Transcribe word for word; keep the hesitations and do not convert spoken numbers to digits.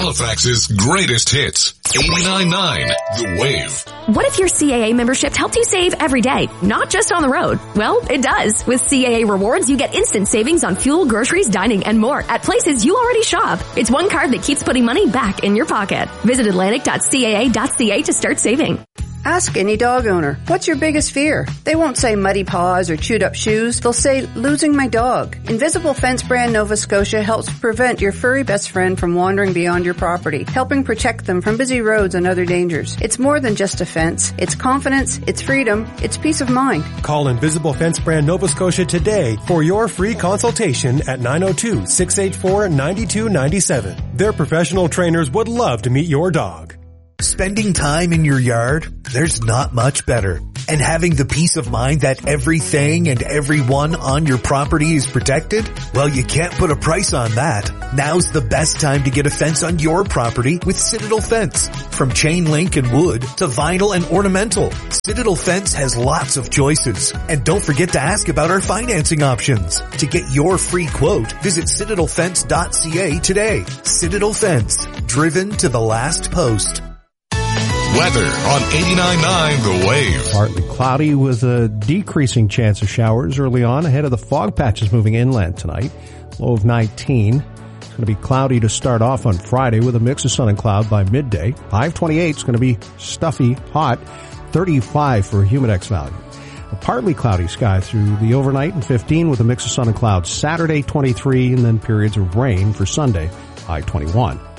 Halifax's greatest hits. eighty-nine point nine The Wave. What if your C A A membership helped you save every day, not just on the road? Well, it does. With C A A Rewards, you get instant savings on fuel, groceries, dining, and more at places you already shop. It's one card that keeps putting money back in your pocket. Visit atlantic dot c a a dot c a to start saving. Ask any dog owner, what's your biggest fear? They won't say muddy paws or chewed up shoes. They'll say, losing my dog. Invisible Fence brand Nova Scotia helps prevent your furry best friend from wandering beyond your property, helping protect them from busy roads and other dangers. It's more than just a fence. It's confidence, it's freedom, it's peace of mind. Call Invisible Fence brand Nova Scotia today for your free consultation at nine oh two, six eight four, nine two nine seven. Their professional trainers would love to meet your dog. Spending time in your yard? There's not much better. And having the peace of mind that everything and everyone on your property is protected? Well, you can't put a price on that. Now's the best time to get a fence on your property with Citadel Fence. From chain link and wood to vinyl and ornamental, Citadel Fence has lots of choices. And don't forget to ask about our financing options. To get your free quote, visit citadel fence dot c a today. Citadel Fence, driven to the last post. Weather on eighty-nine point nine The Wave. Partly cloudy with a decreasing chance of showers early on ahead of the fog patches moving inland tonight. Low of nineteen. It's going to be cloudy to start off on Friday with a mix of sun and cloud by midday. High of twenty-eight is going to be stuffy, hot. thirty-five for a humidex value. A partly cloudy sky through the overnight and fifteen with a mix of sun and clouds. Saturday twenty-three and then periods of rain for Sunday. High twenty-one.